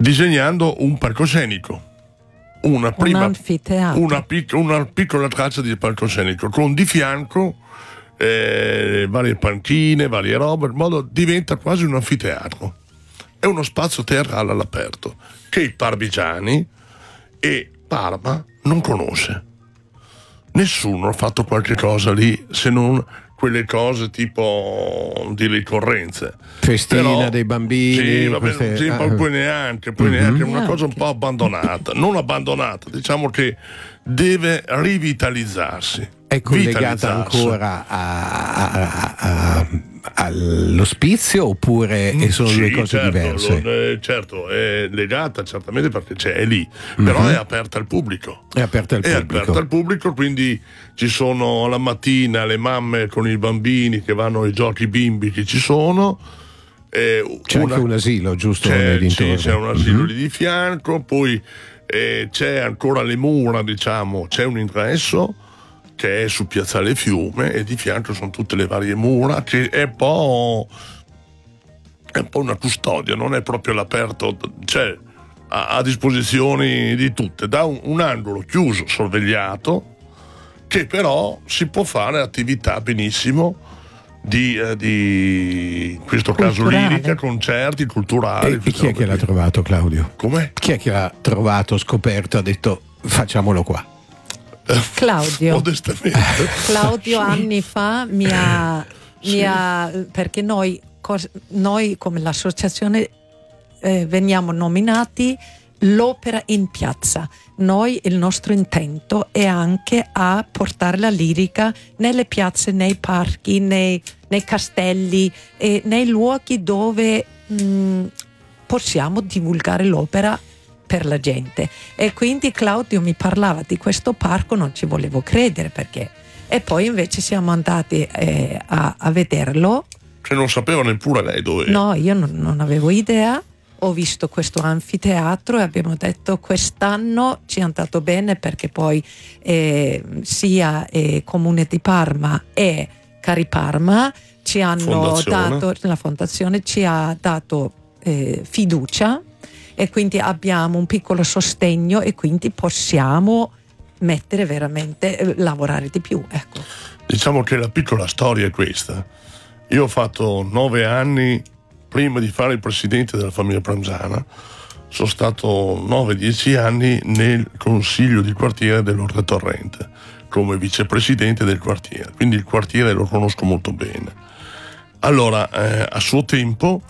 disegnando un palcoscenico, un anfiteatro, una piccola traccia di palcoscenico con di fianco varie panchine, varie robe, in modo diventa quasi un anfiteatro. È uno spazio teatrale all'aperto che i parmigiani e Parma non conosce. Nessuno ha fatto qualche cosa lì, se non quelle cose tipo di ricorrenze. Festina dei bambini. Sì, vabbè, sì, poi neanche una cosa un po' abbandonata. Non abbandonata, diciamo che deve rivitalizzarsi. È collegata ancora all'ospizio oppure sono due cose diverse? Certo, è legata certamente perché è lì, però è aperta al pubblico. È aperta al pubblico, quindi ci sono la mattina le mamme con i bambini che vanno ai giochi bimbi che ci sono. C'è anche un asilo, giusto? Sì, c'è un asilo lì di fianco, poi c'è ancora le mura, diciamo, c'è un ingresso che è su Piazzale Fiume e di fianco sono tutte le varie mura, che è un po' una custodia, non è proprio all'aperto, c'è a disposizione di tutte, da un angolo chiuso, sorvegliato, che però si può fare attività benissimo di in questo caso lirica, concerti culturali. E chi è che l'ha trovato, Claudio? Come? Chi è che l'ha trovato, scoperto, ha detto facciamolo qua? Claudio. Modestamente. Claudio anni fa perché noi come l'associazione veniamo nominati l'opera in piazza. Noi, il nostro intento è anche a portare la lirica nelle piazze, nei parchi, nei castelli e nei luoghi dove possiamo divulgare l'opera per la gente. E quindi Claudio mi parlava di questo parco, non ci volevo credere perché, e poi invece siamo andati a vederlo. Cioè non sapeva neppure lei dove. No, io non avevo idea. Ho visto questo anfiteatro e abbiamo detto quest'anno ci è andato bene perché poi sia Comune di Parma e Cari Parma ci hanno dato, la fondazione ci ha dato fiducia, e quindi abbiamo un piccolo sostegno e quindi possiamo mettere veramente, lavorare di più, ecco. Diciamo che la piccola storia è questa. Io ho fatto 9 anni prima di fare il presidente della famiglia Pranzana, sono stato 9-10 anni nel consiglio di quartiere dell'Orte Torrente come vicepresidente del quartiere, quindi il quartiere lo conosco molto bene. Allora a suo tempo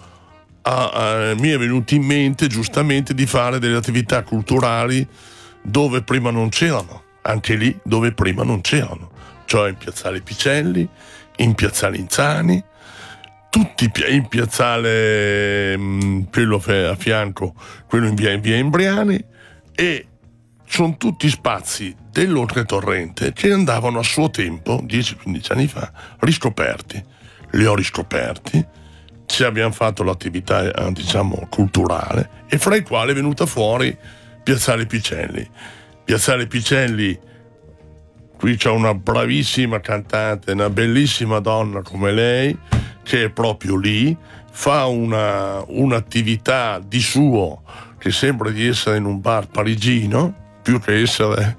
mi è venuto in mente giustamente di fare delle attività culturali dove prima non c'erano, anche lì dove prima non c'erano, cioè in Piazzale Picelli, in Piazzale Inzani, tutti in Piazzale quello a fianco, quello in via Imbriani, e sono tutti spazi dell'Oltre Torrente che andavano a suo tempo, 10-15 anni fa, riscoperti. Li ho riscoperti, ci abbiamo fatto l'attività diciamo culturale, e fra i quali è venuta fuori Piazzale Picelli. Piazzale Picelli, qui c'è una bravissima cantante, una bellissima donna come lei, che è proprio lì, fa un'attività di suo che sembra di essere in un bar parigino più che essere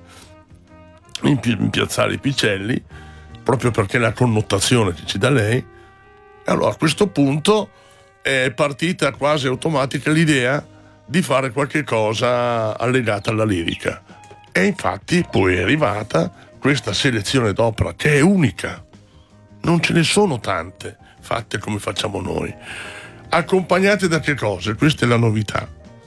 in Piazzale Picelli, proprio perché la connotazione che ci dà lei. Allora a questo punto è partita quasi automatica l'idea di fare qualche cosa allegata alla lirica, e infatti poi è arrivata questa selezione d'opera che è unica, non ce ne sono tante fatte come facciamo noi, accompagnate da che cosa? Questa è la novità,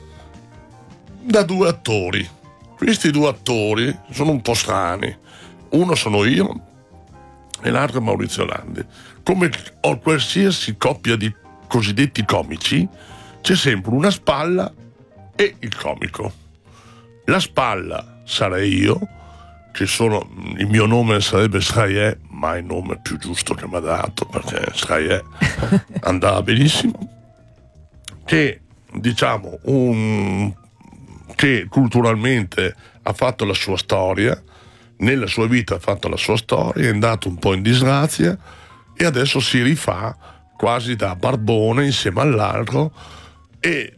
da 2 attori. Questi 2 attori sono un po' strani, uno sono io e l'altro è Maurizio Landi. Come ho qualsiasi coppia di cosiddetti comici, c'è sempre una spalla e il comico. La spalla sarei io, che sono, il mio nome sarebbe Straiè, ma è il nome più giusto che mi ha dato, perché Straiè andava benissimo, che diciamo che culturalmente ha fatto la sua storia, nella sua vita ha fatto la sua storia, è andato un po' in disgrazia e adesso si rifà quasi da barbone insieme all'altro, e